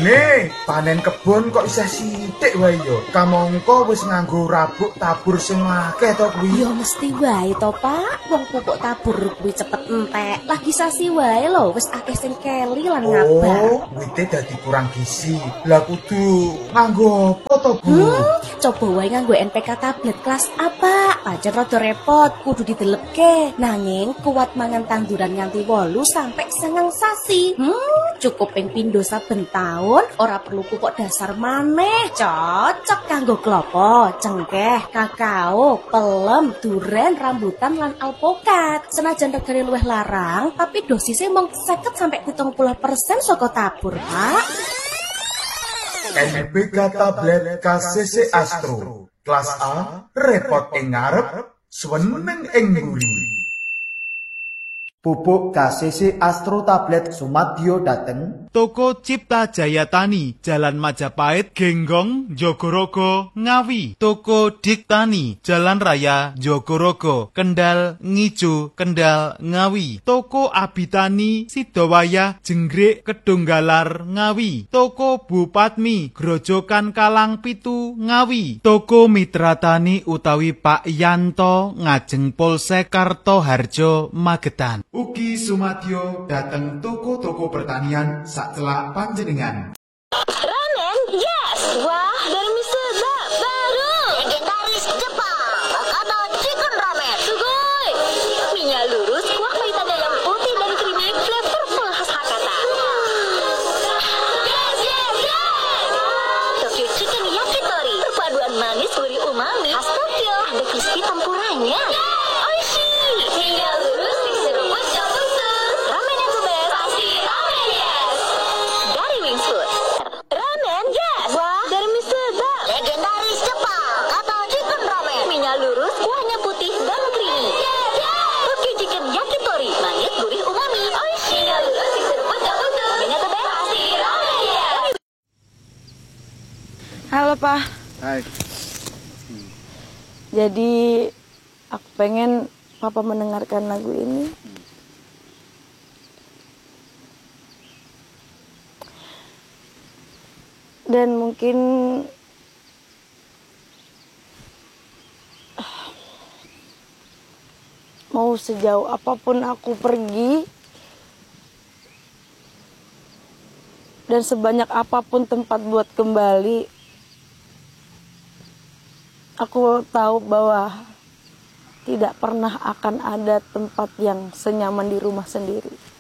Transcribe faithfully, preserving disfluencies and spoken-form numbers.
Nih, panen kebon kok isih sithik wae yo. Kamangka wis nganggo rabuk tabur sing akeh to kuwi. Ya mesti wae to, Pak. Wong pupuk tabur kuwi cepet entek. Lagi sasi wae lho, wis akeh sing keli lan ngabar. Oh, wite dadi kurang gizi. Lah kudu nganggo apa to, Bu? Hmm, coba wae nganggo N P K tablet kelas apa? Pancen rada repot, kudu didelepke. Nanging kuat mangan tanduran nganti wolu sampai seneng sasi. Hmm, cukup ping pindho saben taun. Ora perlu pupuk dasar maneh, cocok kanggo klopo, cengkeh, kakao, pelem, duren, rambutan lan alpokat. Senajan regane luwih larang, tapi dosisnya mung seket sampai pitung puluh persen saka tabur, Pak. N P K tablet K C C Astro. Kelas A, repot ing ngarep, seneng ing mburi. Pupuk K C C Astro tablet Sumadyo dateng Toko Cipta Jaya Tani, Jalan Majapahit, Genggong, Jogorogo, Ngawi. Toko Diktani, Jalan Raya, Jogorogo, Kendal, Ngijo, Kendal, Ngawi. Toko Abitani, Sidowaya, Jenggrik, Kedunggalar, Ngawi. Toko Bupatmi, Grojogan Kalang Pitu, Ngawi. Toko Mitra Tani utawi Pak Yanto, Ngajeng Polsek Kartoharjo, Magetan. Ugi Sumadyo dateng toko-toko pertanian sacelak panjenengan. Ramen, yes! Wah, dari mie sedap baru! Legendaris Jepang, Hakata Chicken Ramen. Sugoi! Mie-nya lurus, kuah pahitan ayam putih dan creamy, flavorful khas Hakata. Yes, yes, yes! Tokyo Chicken Yakitori, perpaduan manis gurih umami khas Tokyo. Ada crispy tempuranya. Oishi! Mie-nya lurus, diseruput jatuh. Ramen yang the best, pasti ramen yes! Dari Wings Food. Ramen yes! Wah, dari mie sedap. Legendaris Jepang, atau chicken ramen. Mie-nya lurus, kuahnya putih dan creamy. Yes, yes! Tokyo Chicken Yakitori, manis gurih umami. Oishi! Mie-nya lurus, diseruput jatuh. Mie-nya the best, pasti ramen yes! Halo Pak, Hai. jadi aku pengen Papa mendengarkan lagu ini. Dan mungkin mau sejauh apapun aku pergi dan sebanyak apapun tempat buat kembali, aku tahu bahwa tidak pernah akan ada tempat yang senyaman di rumah sendiri.